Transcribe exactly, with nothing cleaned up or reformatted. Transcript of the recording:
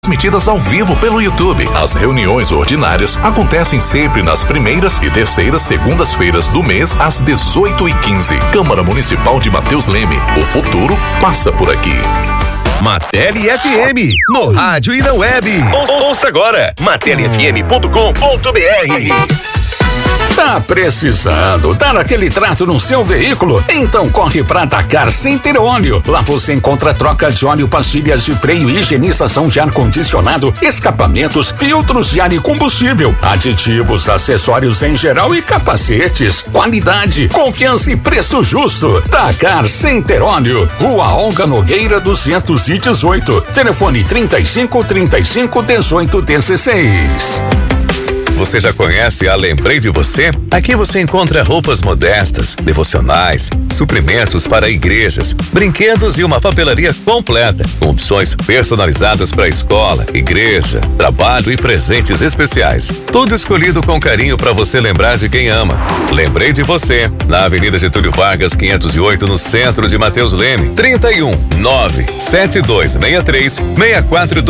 Transmitidas ao vivo pelo YouTube. As reuniões ordinárias acontecem sempre nas primeiras e terceiras segundas-feiras do mês, às dezoito e quinze. Câmara Municipal de Mateus Leme. O futuro passa por aqui. Mateli F M, no rádio e na web. Ou, ouça agora, mateli f m ponto com ponto b r. Tá precisando dar aquele trato no seu veículo? Então corre pra Dakar Center Óleo. Lá você encontra trocas de óleo, pastilhas de freio, higienização de ar-condicionado, escapamentos, filtros de ar e combustível, aditivos, acessórios em geral e capacetes. Qualidade, confiança e preço justo. Dakar Center Óleo, Rua Olga Nogueira duzentos e dezoito. Telefone trinta e cinco, trinta e cinco, dezoito, dezesseis. Você já conhece a Lembrei de Você? Aqui você encontra roupas modestas, devocionais, suprimentos para igrejas, brinquedos e uma papelaria completa, com opções personalizadas para escola, igreja, trabalho e presentes especiais. Tudo escolhido com carinho para você lembrar de quem ama. Lembrei de Você, na Avenida Getúlio Vargas, quinhentos e oito, no centro de Mateus Leme. trinta e um, nove, sete dois seis três, seis quatro dois